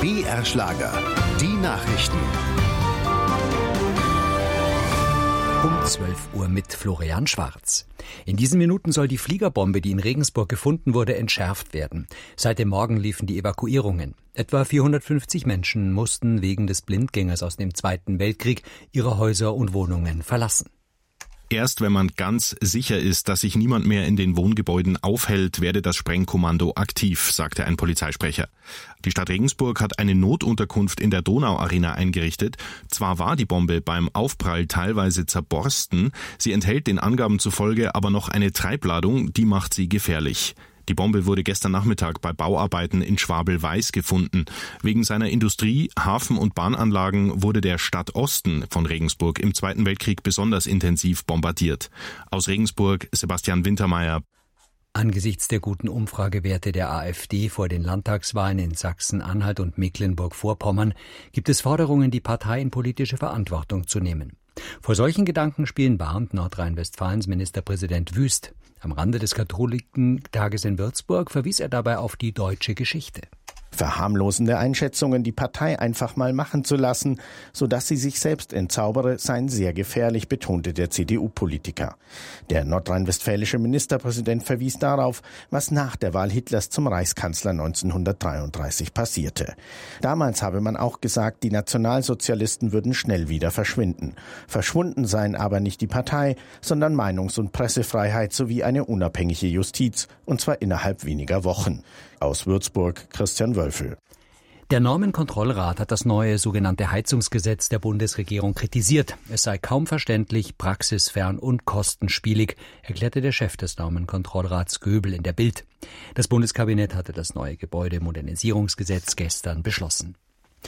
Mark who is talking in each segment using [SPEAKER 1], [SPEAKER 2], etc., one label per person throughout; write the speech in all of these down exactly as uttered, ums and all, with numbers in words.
[SPEAKER 1] B R Schlager. Die Nachrichten.
[SPEAKER 2] Um zwölf Uhr mit Florian Schwarz. In diesen Minuten soll die Fliegerbombe, die in Regensburg gefunden wurde, entschärft werden. Seit dem Morgen liefen die Evakuierungen. Etwa vierhundertfünfzig Menschen mussten wegen des Blindgängers aus dem Zweiten Weltkrieg ihre Häuser und Wohnungen verlassen.
[SPEAKER 3] Erst wenn man ganz sicher ist, dass sich niemand mehr in den Wohngebäuden aufhält, werde das Sprengkommando aktiv, sagte ein Polizeisprecher. Die Stadt Regensburg hat eine Notunterkunft in der Donauarena eingerichtet. Zwar war die Bombe beim Aufprall teilweise zerborsten, sie enthält den Angaben zufolge aber noch eine Treibladung, die macht sie gefährlich. Die Bombe wurde gestern Nachmittag bei Bauarbeiten in Schwabel-Weiß gefunden. Wegen seiner Industrie-, Hafen- und Bahnanlagen wurde der Stadtosten von Regensburg im Zweiten Weltkrieg besonders intensiv bombardiert. Aus Regensburg Sebastian Wintermeyer.
[SPEAKER 2] Angesichts der guten Umfragewerte der AfD vor den Landtagswahlen in Sachsen-Anhalt und Mecklenburg-Vorpommern gibt es Forderungen, die Partei in politische Verantwortung zu nehmen. Vor solchen Gedankenspielen warnt Nordrhein-Westfalens Ministerpräsident Wüst. Am Rande des Katholikentages in Würzburg verwies er dabei auf die deutsche Geschichte.
[SPEAKER 4] Verharmlosende Einschätzungen, die Partei einfach mal machen zu lassen, sodass sie sich selbst entzaubere, seien sehr gefährlich, betonte der C D U-Politiker. Der nordrhein-westfälische Ministerpräsident verwies darauf, was nach der Wahl Hitlers zum Reichskanzler neunzehnhundertdreiunddreißig passierte. Damals habe man auch gesagt, die Nationalsozialisten würden schnell wieder verschwinden. Verschwunden seien aber nicht die Partei, sondern Meinungs- und Pressefreiheit sowie eine unabhängige Justiz, und zwar innerhalb weniger Wochen. Aus Würzburg Christian Wölfel.
[SPEAKER 2] Der Normenkontrollrat hat das neue sogenannte Heizungsgesetz der Bundesregierung kritisiert. Es sei kaum verständlich, praxisfern und kostenspielig, erklärte der Chef des Normenkontrollrats Göbel in der Bild. Das Bundeskabinett hatte das neue Gebäudemodernisierungsgesetz gestern beschlossen.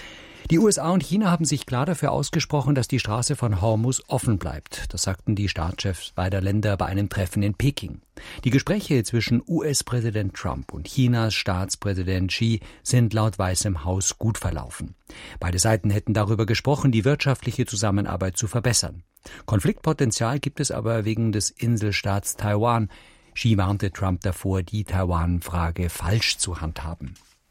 [SPEAKER 2] Die U S A und China haben sich klar dafür ausgesprochen, dass die Straße von Hormuz offen bleibt. Das sagten die Staatschefs beider Länder bei einem Treffen in Peking. Die Gespräche zwischen U S-Präsident Trump und Chinas Staatspräsident Xi sind laut Weißem Haus gut verlaufen. Beide Seiten hätten darüber gesprochen, die wirtschaftliche Zusammenarbeit zu verbessern. Konfliktpotenzial gibt es aber wegen des Inselstaats Taiwan. Xi warnte Trump davor, die Taiwan-Frage falsch zu handhaben.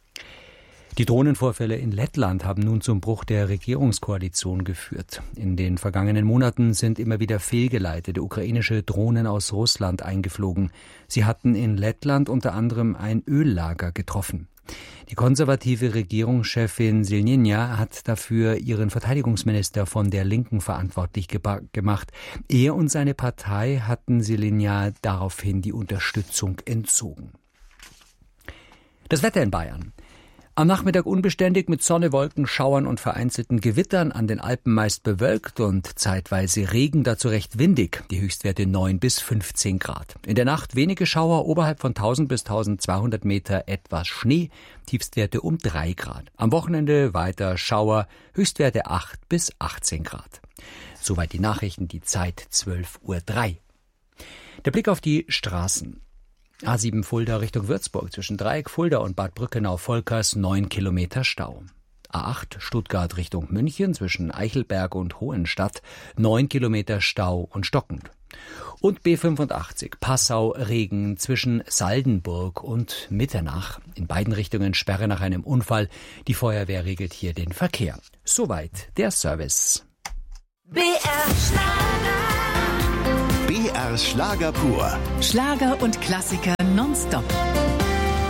[SPEAKER 2] Die Drohnenvorfälle in Lettland haben nun zum Bruch der Regierungskoalition geführt. In den vergangenen Monaten sind immer wieder fehlgeleitete ukrainische Drohnen aus Russland eingeflogen. Sie hatten in Lettland unter anderem ein Öllager getroffen. Die konservative Regierungschefin Selnina hat dafür ihren Verteidigungsminister von der Linken verantwortlich geba- gemacht. Er und seine Partei hatten Selnina daraufhin die Unterstützung entzogen. Das Wetter in Bayern. Am Nachmittag unbeständig mit Sonne, Wolken, Schauern und vereinzelten Gewittern, an den Alpen meist bewölkt und zeitweise Regen, dazu recht windig, die Höchstwerte neun bis fünfzehn Grad. In der Nacht wenige Schauer, oberhalb von tausend bis tausendzweihundert Meter etwas Schnee, Tiefstwerte um drei Grad. Am Wochenende weiter Schauer, Höchstwerte acht bis achtzehn Grad. Soweit die Nachrichten, die Zeit zwölf Uhr drei. Der Blick auf die Straßen. A sieben Fulda Richtung Würzburg zwischen Dreieck Fulda und Bad Brückenau-Volkers neun Kilometer Stau. A acht Stuttgart Richtung München zwischen Eichelberg und Hohenstadt neun Kilometer Stau und stockend. Und B fünfundachtzig Passau-Regen zwischen Saldenburg und Mitternach. In beiden Richtungen Sperre nach einem Unfall. Die Feuerwehr regelt hier den Verkehr. Soweit der Service.
[SPEAKER 1] B R Schlager. B R Schlager pur.
[SPEAKER 5] Schlager und Klassiker nonstop.